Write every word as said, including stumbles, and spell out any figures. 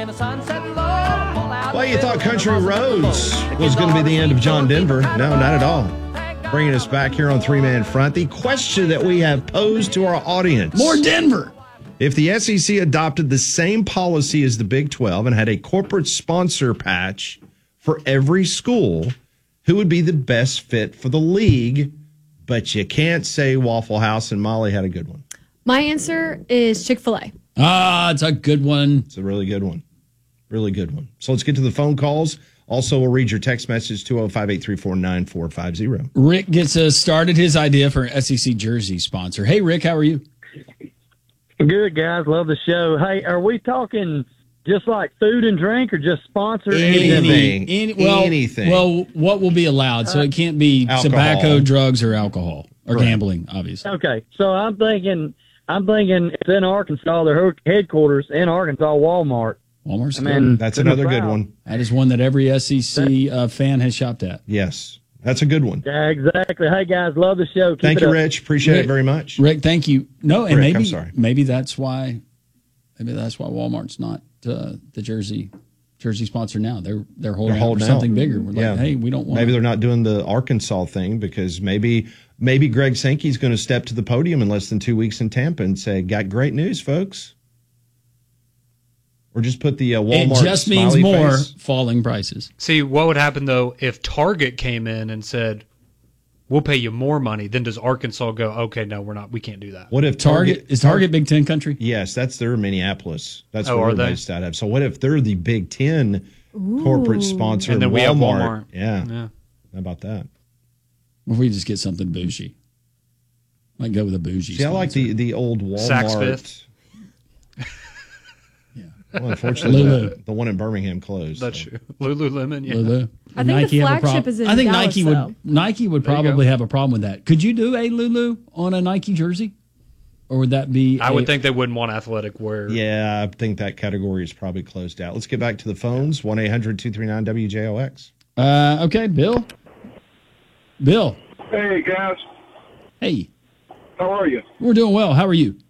when the sunset low, pull out Well, you the thought fiddle Country and the muzzle Roads of the bow. was going to be the end of John Denver. Keep No, going, not at all. tag Bringing us back here on Three Man Front. The question that we have posed to our audience. More Denver. If the S E C adopted the same policy as the Big twelve and had a corporate sponsor patch for every school, who would be the best fit for the league? But you can't say Waffle House, and Molly had a good one. My answer is Chick-fil-A. Ah, it's a good one. It's a really good one. Really good one. So let's get to the phone calls. Also, we'll read your text message, two oh five, eight three four, nine four five oh. Rick gets us started his idea for an S E C jersey sponsor. Hey, Rick, how are you? Good, guys. Love the show. Hey, are we talking just like food and drink or just sponsor Anything. Any, well, Anything. Well, what will be allowed? So it can't be Alcohol. tobacco, drugs, or alcohol, or Correct. gambling, obviously. Okay, so I'm thinking, I'm thinking it's in Arkansas, their headquarters in Arkansas, Walmart. Walmart's I good. mean, That's in the another good South. one. That is one that every S E C uh, fan has shopped at. Yes. That's a good one. Yeah, exactly. Hey, guys, love the show. Keep Thank it you, up. Rich. Appreciate Rick, it very much. Rick, thank you. No, and Rick, I'm maybe sorry. maybe that's why maybe that's why Walmart's not uh, the jersey jersey sponsor now. They're they're holding, They're holding out for something out. bigger. We're like, Yeah. hey, we don't want. Maybe they're not doing the Arkansas thing because maybe maybe Greg Sankey's going to step to the podium in less than two weeks in Tampa and say, "Got great news, folks." Or just put the uh, It Walmart just means smiley more face. falling prices. See, what would happen, though, if Target came in and said, we'll pay you more money, then does Arkansas go, okay, no, we're not, we can't do that? What if Target, Target is Target Big Ten country? Yes, that's their Minneapolis. That's Oh, where are they're they? based out of. So what if they're the Big Ten corporate sponsor? And then we Walmart? have Walmart. Yeah. Yeah. How about that? Or if we just get something bougie, might go with a bougie. See, I like sponsor. the, the old Walmart. Saks Fifth. Well, unfortunately, Lulu. the, the one in Birmingham closed. That's so. true. Lululemon, yeah. Lulu. I think the have a flagship problem. is in I think Dallas, Nike though. would Nike would There you probably go. have a problem with that. Could you do a Lulu on a Nike jersey, or would that be? I a- would think they wouldn't want athletic wear. Yeah, I think that category is probably closed out. Let's get back to the phones. one eight hundred two three nine W J O X. Uh, okay, Bill. Bill. Hey, guys. Hey, How are you? we're doing well. How are you?